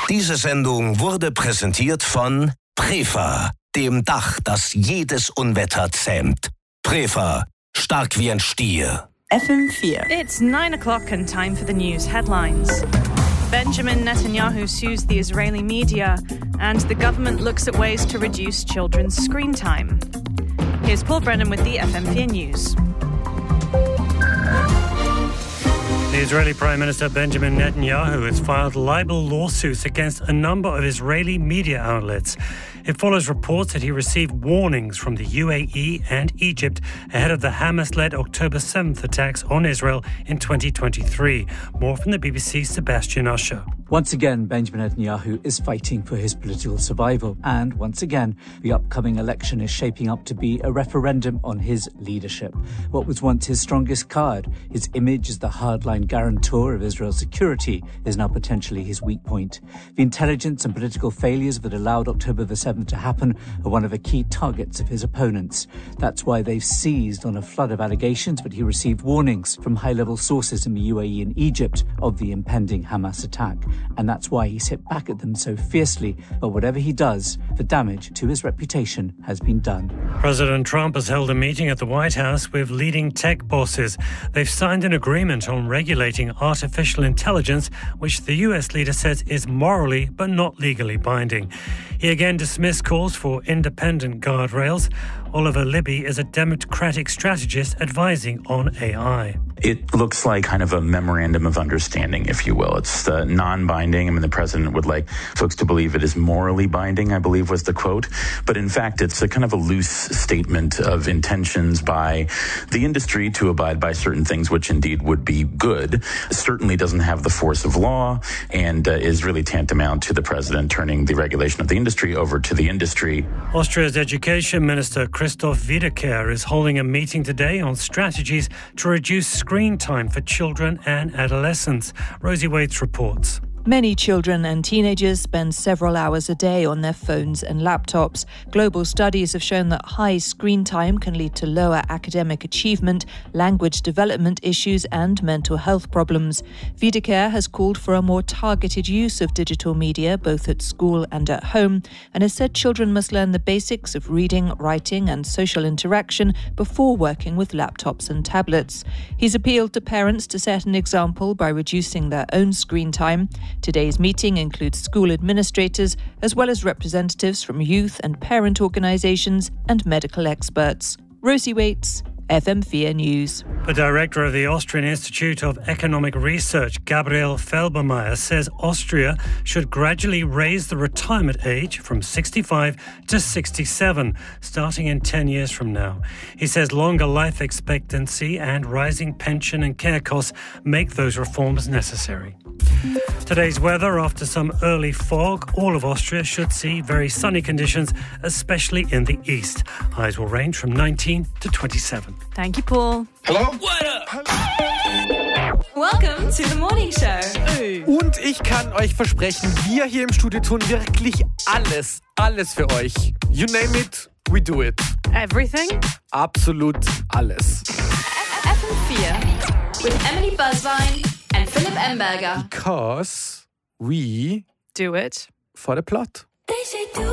Diese Sendung wurde präsentiert von Prefa, dem Dach, das jedes Unwetter zähmt. Prefa, stark wie ein Stier. FM4. It's 9 o'clock and time for the news headlines. Benjamin Netanyahu sues the Israeli media, and the government looks at ways to reduce children's screen time. Here's Paul Brennan with the FM4 News. The Israeli Prime Minister Benjamin Netanyahu has filed libel lawsuits against a number of Israeli media outlets. It follows reports that he received warnings from the UAE and Egypt ahead of the Hamas-led October 7th attacks on Israel in 2023. More from the BBC's Sebastian Usher. Once again, Benjamin Netanyahu is fighting for his political survival. And once again, the upcoming election is shaping up to be a referendum on his leadership. What was once his strongest card, his image as the hardline guarantor of Israel's security, is now potentially his weak point. The intelligence and political failures that allowed October the 7th to happen are one of the key targets of his opponents. That's why they've seized on a flood of allegations, but he received warnings from high-level sources in the UAE and Egypt of the impending Hamas attack. And that's why he's hit back at them so fiercely. But whatever he does, the damage to his reputation has been done. President Trump has held a meeting at the White House with leading tech bosses. They've signed an agreement on regulating artificial intelligence, which the US leader says is morally but not legally binding. He again dismissed calls for independent guardrails. Oliver Libby is a Democratic strategist advising on AI. It looks like kind of a memorandum of understanding, if you will. It's non-binding. I mean, the president would like folks to believe it is morally binding, I believe was the quote. But in fact, it's a kind of a loose statement of intentions by the industry to abide by certain things, which indeed would be good. It certainly doesn't have the force of law and is really tantamount to the president turning the regulation of the industry over to the industry. Austria's Education Minister Christoph Wiederkehr is holding a meeting today on strategies to reduce screen time for children and adolescents. Rosie Waits reports. Many children and teenagers spend several hours a day on their phones and laptops. Global studies have shown that high screen time can lead to lower academic achievement, language development issues and mental health problems. Wiederkehr has called for a more targeted use of digital media, both at school and at home, and has said children must learn the basics of reading, writing and social interaction before working with laptops and tablets. He's appealed to parents to set an example by reducing their own screen time. Today's meeting includes school administrators as well as representatives from youth and parent organisations and medical experts. Rosie Waits, FM4 News. The director of the Austrian Institute of Economic Research, Gabriel Felbermayr, says Austria should gradually raise the retirement age from 65 to 67, starting in 10 years from now. He says longer life expectancy and rising pension and care costs make those reforms necessary. Today's weather, after some early fog, all of Austria should see very sunny conditions, especially in the east. Highs will range from 19 to 27. Thank you, Paul. Hello? What up? Welcome to the morning show. Und ich kann euch versprechen, wir hier im Studio tun wirklich alles für euch. You name it, we do it. Everything? Absolut alles. FM4 with Emily Buzzvine and Philip Emberger. Because we do it for the plot. They say do